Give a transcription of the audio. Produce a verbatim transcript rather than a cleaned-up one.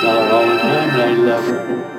Tell her all the time that I love her.